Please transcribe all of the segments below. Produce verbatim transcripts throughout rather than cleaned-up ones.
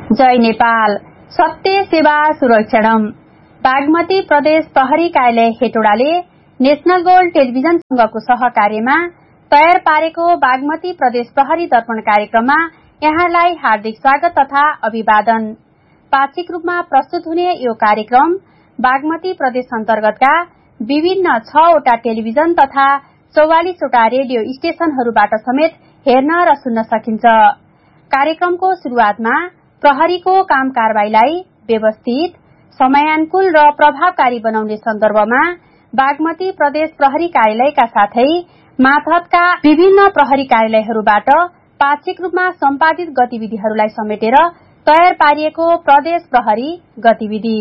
जय नेपाल। सत्य सेवा सुरक्षणम। बागमती प्रदेश प्रहरी कार्यालय हेटौडाले नेशनल गोल्ड टेलिभिजनसँगको सहकार्यमा तयार पारेको बागमती प्रदेश प्रहरी दर्पण कार्यक्रममा यहाँलाई हार्दिक स्वागत तथा अभिवादन। पाक्षिक रूपमा प्रस्तुत हुने यो कार्यक्रम बागमती प्रदेश अन्तर्गतका विभिन्न छवटा टेलिभिजन तथा चौवालीसवटा रेडियो स्टेशनहरूबाट समेत हेर्न र सुन्न सकिन्छ। कार्यक्रमको शुरूआतमा प्रहरीको काम कारबाहीलाई व्यवस्थित, समयानुकूल र प्रभावकारी बनाउने सन्दर्भमा बागमती प्रदेश प्रहरी कार्यालयका साथै मातहतका विभिन्न प्रहरी कार्यालयहरूबाट पाक्षिक रूपमा सम्पादित गतिविधिहरूलाई समेटेर तयार पारिएको प्रदेश प्रहरी गतिविधि।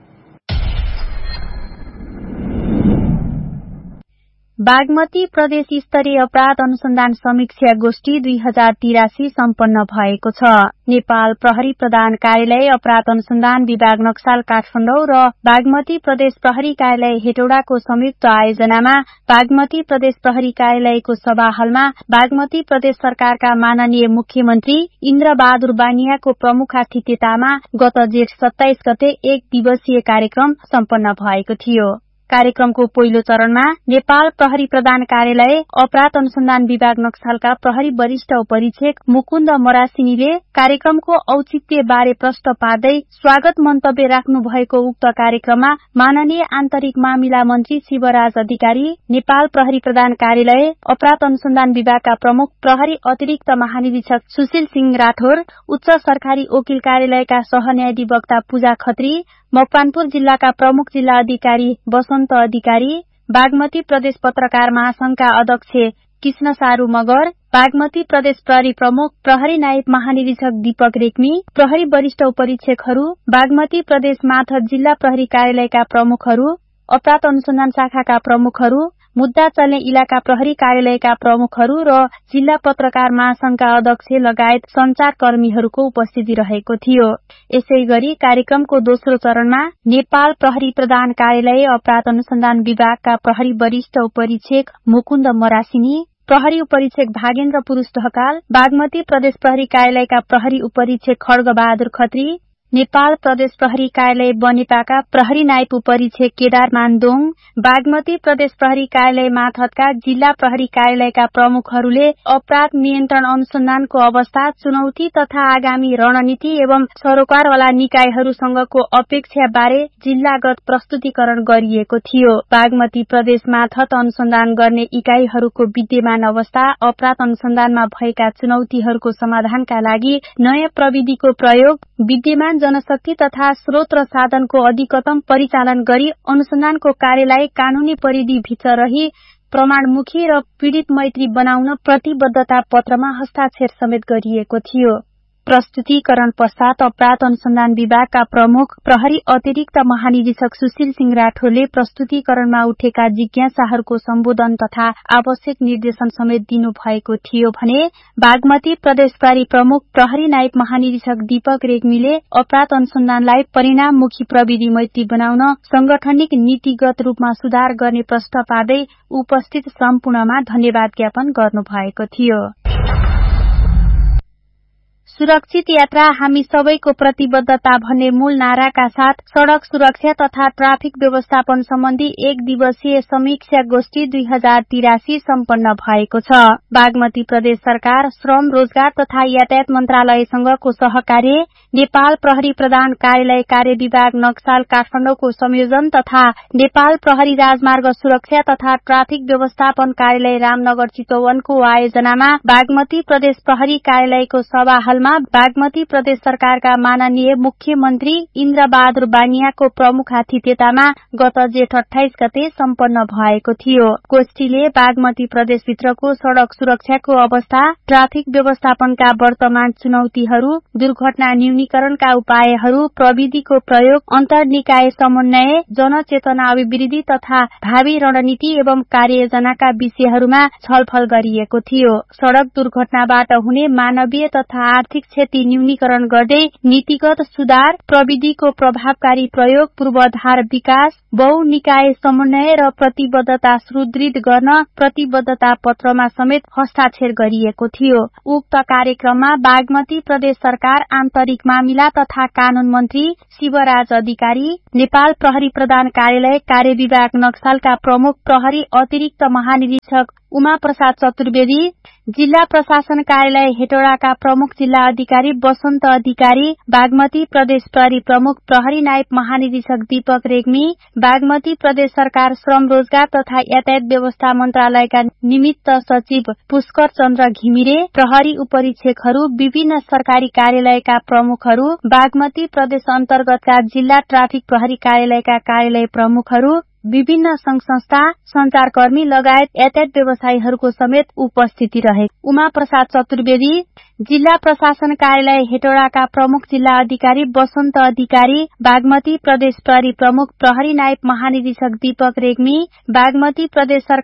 बागमती प्रदेश स्तरीय अपराध अनुसन्धान समीक्षा गोष्ठी दुई हजार तिरासी सम्पन्न भएको छ। नेपाल प्रहरी प्रधान कार्यालय अपराध अनुसन्धान विभाग नक्साल काठमाडौँ र बागमती प्रदेश प्रहरी कार्यालय हेटौडाको संयुक्त आयोजनामा बागमती प्रदेश प्रहरी कार्यालयको सभा हलमा बागमती प्रदेश सरकारका माननीय मुख्यमन्त्री इन्द्र बहादुर बानियाको प्रमुख आतिथ्यतामा गत जेठ सत्ताइस गते एक दिवसीय कार्यक्रम सम्पन्न भएको थियो। कार्यक्रमको पहिलो चरणमा नेपाल प्रहरी प्रधान कार्यालय अपराध अनुसन्धान विभाग नक्सालका प्रहरी वरिष्ठ उपरीक्षक मुकुन्द मरासिनीले कार्यक्रमको औचित्य बारे प्रश्न पार्दै स्वागत मन्तव्य राख्नु भएको उक्त कार्यक्रममा माननीय आन्तरिक मामिला मन्त्री शिवराज अधिकारी, नेपाल प्रहरी प्रधान कार्यालय अपराध अनुसन्धान विभागका प्रमुख प्रहरी अतिरिक्त महानिरीक्षक सुशील सिंह राठौर, उच्च सरकारी वकिल कार्यालयका सहन्यायाधिवक्ता पूजा खत्री, मकवानपुर जिल्लाका प्रमुख जिल्ला अधिकारी वसन्त अधिकारी, बागमती प्रदेश पत्रकार महासंघका अध्यक्ष कृष्ण सारू मगर, बागमती प्रदेश प्रहरी प्रमुख प्रहरी नायब महानिरीक्षक दीपक रेग्मी, प्रहरी वरिष्ठ उपरीक्षकहरू, बागमती प्रदेश मातहत जिल्ला प्रहरी कार्यालयका प्रमुखहरू, अपराध अनुसन्धान शाखाका प्रमुखहरू, मुद्दा चल्ने इलाका प्रहरी कार्यालयका प्रमुखहरू र जिल्ला पत्रकार महासंघका अध्यक्ष लगायत संचारकर्मीहरूको उपस्थिति रहेको थियो। यसैगरी कार्यक्रमको दोस्रो चरणमा नेपाल प्रहरी प्रधान कार्यालय अपराध अनुसन्धान विभागका प्रहरी वरिष्ठ उपरीक्षक मुकुन्द मरासिनी, प्रहरी उपरीक्षक भागेन्द्र पुरुष ढकाल, बागमती प्रदेश प्रहरी कार्यालयका प्रहरी उपरीक्षक खड्ग बहादुर खत्री, नेपाल प्रदेश प्रहरी कार्यालय बनेपाका प्रहरी नायब उपरीक्षक केदार मानदोङ, बागमती प्रदेश प्रहरी कार्यालय मातहतका जिल्ला प्रहरी कार्यालयका प्रमुखहरूले अपराध नियन्त्रण अनुसन्धानको अवस्था, चुनौती तथा आगामी रणनीति एवं सरोकारवाला निकायहरूसँगको अपेक्षा बारे जिल्लागत प्रस्तुतिकरण गरिएको थियो। बागमती प्रदेश मातहत अनुसन्धान गर्ने इकाइहरूको विद्यमान अवस्था, अपराध अनुसन्धानमा भएका चुनौतीहरूको समाधानका लागि नयाँ प्रविधिको प्रयोग, विद्यमान जनशक्ति तथा स्रोत र साधनको अधिकतम परिचालन गरी अनुसन्धानको कार्यलाई कानूनी परिधि भित्र रही प्रमाणमुखी र पीड़ित मैत्री बनाउन प्रतिबद्धता पत्रमा हस्ताक्षर समेत गरिएको थियो। प्रस्तुतिकरण पश्चात अपराध अनुसन्धान विभागका प्रमुख प्रहरी अतिरिक्त महानिरीक्षक सुशील सिंह राठौरले प्रस्तुतिकरणमा उठेका जिज्ञासाहरूको सम्बोधन तथा आवश्यक निर्देशन समेत दिनु भएको थियो भने बागमती प्रदेश प्रहरी प्रमुख प्रहरी नायब महानिरीक्षक दीपक रेग्मीले अपराध अनुसन्धानलाई परिणाममुखी प्रविधि मैत्री बनाउन संगठनिक नीतिगत रूपमा सुधार गर्ने प्रश्न पार्दै उपस्थित सम्पूर्णमा धन्यवाद ज्ञापन गर्नुभएको थियो। सुरक्षित यात्रा हामी सबैको प्रतिबद्धता भन्ने मूल नाराका साथ सड़क सुरक्षा तथा ट्राफिक व्यवस्थापन सम्बन्धी एक दिवसीय समीक्षा गोष्ठी दुई हजार तिरासी सम्पन्न भएको छ। बागमती प्रदेश सरकार, श्रम रोजगार तथा यातायात मन्त्रालयसँगको सहकार्य, नेपाल प्रहरी प्रधान कार्यालय कार्य विभाग नक्साल काठमाडौँको संयोजन तथा नेपाल प्रहरी राजमार्ग सुरक्षा तथा ट्राफिक व्यवस्थापन कार्यालय रामनगर चितवनको आयोजनामा बागमती प्रदेश प्रहरी कार्यालयको सभा हलमा बागमती प्रदेश सरकारका माननीय मुख्यमन्त्री इन्द्र बहादुर बानियाको प्रमुख आतिथ्यतामा गत जेठ अठाइस गते सम्पन्न भएको थियो। गोष्ठीले बागमती प्रदेशभित्रको सड़क सुरक्षाको अवस्था, ट्राफिक व्यवस्थापनका वर्तमान चुनौतीहरू, दुर्घटना न्यूनीकरणका उपायहरू, प्रविधिको प्रयोग, अन्तर्निकाय समन्वय, जनचेतना अभिवृद्धि तथा भावी रणनीति एवं कार्ययोजनाका विषयहरूमा छलफल गरिएको थियो। सड़क दुर्घटनाबाट हुने मानवीय तथा आर्थिक क्षति न्यूनीकरण गर्दै नीतिगत सुधार, प्रविधिको प्रभावकारी प्रयोग, पूर्वाधार विकास, बहु निकाय समन्वय र प्रतिबद्धता सुदृढ गर्न प्रतिबद्धता पत्रमा समेत हस्ताक्षर गरिएको थियो। उक्त कार्यक्रममा बागमती प्रदेश सरकार आन्तरिक मामिला तथा कानून मन्त्री शिवराज अधिकारी, नेपाल प्रहरी प्रधान कार्यालय कार्य विभाग नक्सालका प्रमुख प्रहरी अतिरिक्त महानिरीक्षक उमा प्रसाद चतुर्वेदी, जिल्ला प्रशासन कार्यालय हेटौडाका प्रमुख जिल्ला अधिकारी वसन्त अधिकारी, बागमती प्रदेश प्रहरी प्रमुख प्रहरी नायब महानिरीक्षक दीपक रेग्मी, बागमती प्रदेश सरकार श्रम रोजगार तथा यातायात व्यवस्था मन्त्रालयका निमित्त सचिव पुष्कर चन्द्र घिमिरे, प्रहरी उपरीक्षकहरू, विभिन्न सरकारी कार्यालयका प्रमुखहरू, बागमती प्रदेश अन्तर्गतका जिल्ला ट्राफिक प्रहरी कार्यालयका कार्यालय प्रमुखहरू, विभिन्न संघ संस्था, संचारकर्मी लगायत यातायात व्यवसायीहरूको समेत उपस्थिति रहे। उमा प्रसाद चतुर्वेदी, जिल्ला प्रशासन कार्यालय हेटौडाका प्रमुख जिल्ला अधिकारी वसन्त अधिकारी, बागमती प्रदेश प्रहरी प्रमुख प्रहरी नायब महानिरीक्षक दीपक रेग्मी, बागमती प्रदेश सरकार